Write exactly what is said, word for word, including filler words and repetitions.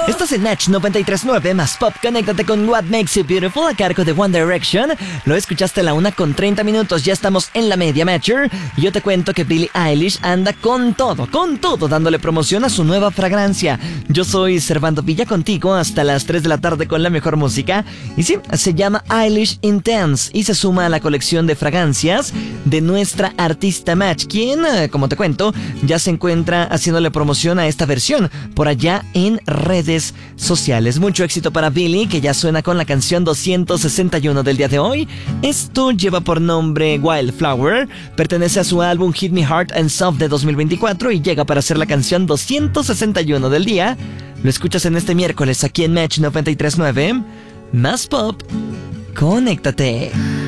Estás en Match noventa y tres punto nueve más Pop. Conéctate con What Makes You Beautiful a cargo de One Direction. Lo escuchaste a la una con treinta minutos. Ya estamos en la media Matcher. Y yo te cuento que Billie Eilish anda con todo, con todo, dándole promoción a su nueva fragancia. Yo soy Servando Villa contigo hasta las tres de la tarde con la mejor música. Y sí, se llama Eilish Intense y se suma a la colección de fragancias de nuestra artista Match, quien, como te cuento, ya se encuentra haciéndole promoción a esta versión por allá en redes sociales. Mucho éxito para Billie, que ya suena con la canción doscientos sesenta y uno del día de hoy. Esto lleva por nombre Wildflower, pertenece a su álbum Hit Me Hard and Soft de dos mil veinticuatro y llega para ser la canción doscientos sesenta y uno del día. Lo escuchas en este miércoles aquí en Match noventa y tres punto nueve. Más Pop, conéctate.